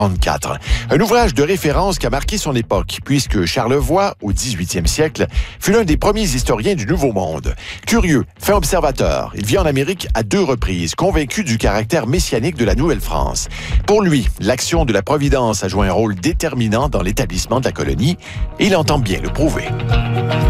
1934. Un ouvrage de référence qui a marqué son époque, puisque Charlevoix, au 18e siècle, fut l'un des premiers historiens du Nouveau Monde. Curieux, fin observateur, il vit en Amérique à 2 reprises, convaincu du caractère messianique de la Nouvelle-France. Pour lui, l'action de la Providence a joué un rôle déterminant dans l'établissement de la colonie, et il entend bien le prouver.